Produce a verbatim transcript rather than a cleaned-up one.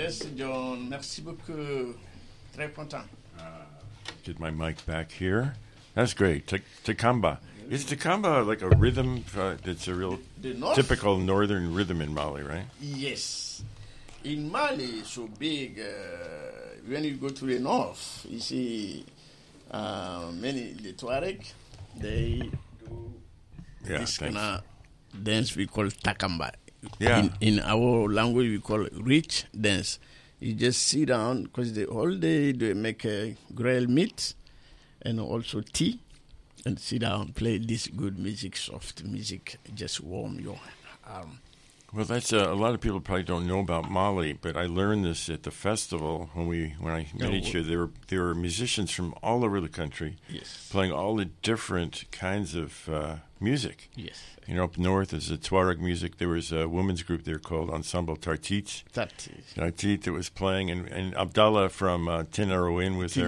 Yes, John. Merci beaucoup. Très content. Get my mic back here. That's great. T- Takamba. Is Takamba like a rhythm uh, that's a real The north? typical northern rhythm in Mali, right? Yes. In Mali, it's so big. Uh, when you go to the north, you see uh, many, the Tuareg, they do Yeah, this thanks. kind of dance we call takamba. Yeah. In, in our language, we call it rich dance. You just sit down because the whole day they make a grilled meat and also tea, and sit down, play this good music, soft music, just warm your arm. Well, that's uh, a lot of people probably don't know about Mali, but I learned this at the festival when we when I met Yeah, each other. There were there were musicians from all over the country Yes. playing all the different kinds of uh, music. Yes. You know, up north is the Tuareg music. There was a women's group there called Ensemble Tartit. That is. Tartit that was playing, and, and Abdallah from uh, Tinarouin was there.